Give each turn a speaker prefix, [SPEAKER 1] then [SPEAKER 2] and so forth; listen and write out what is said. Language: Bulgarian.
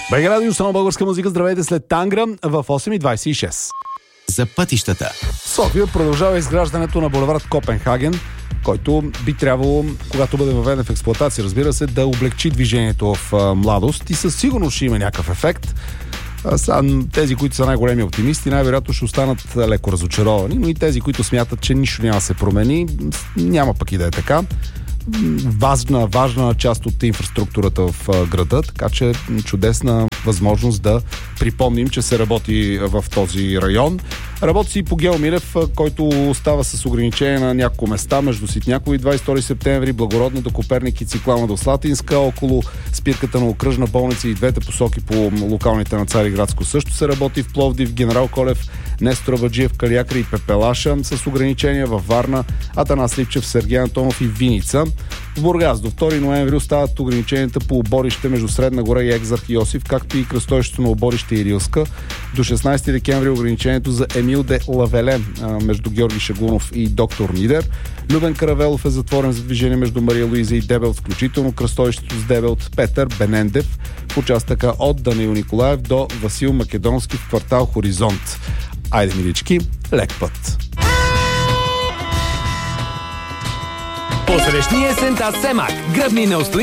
[SPEAKER 1] БГ Радио, само българска музика. Здравейте след Тангра в 8:26.
[SPEAKER 2] За пътищата.
[SPEAKER 1] София продължава изграждането на булевард Копенхаген, който би трябвало, когато бъде въведен в експлоатация, разбира се, да облегчи движението в Младост и със сигурност ще има някакъв ефект. Тези, които са най-големи оптимисти, най-вероятно ще останат леко разочаровани, но и тези, които смятат, че нищо няма да се промени, няма пък и да е така. Важна част от инфраструктурата в града, така че чудесна възможност да припомним, че се работи в този район. Работи си по Гео Милев, който остава с ограничение на няколко места между Ситняково и 22 септември, Благородна до Коперник и Циклана до Слатинска, около спирката на Окръжна болница и двете посоки по локалните на Цариградско също се работи, в Пловдив, Генерал Колев, Нестор Абаджиев, Калиакра и Пепелаша с ограничения, във Варна, Атанас Липчев, Сергей Антонов и Виница. В Бургас до 2 ноември остават ограниченията по оборище между Средна гора и Екзарх Йосиф, както и кръстовището на оборище и Рилска. До 16 декември ограничението за Емил де Лавеле между Георги Шагунов и Доктор Нидер. Любен Каравелов е затворен за движение между Мария Луиза и Дебелт, включително кръстовището с Дебелт. Петър Бенендев в участъка от Даниил Николаев до Васил Македонски в квартал Хоризонт. Айде, милички, лек път!
[SPEAKER 3] Посрещни есента с Семак. Гръбни неустои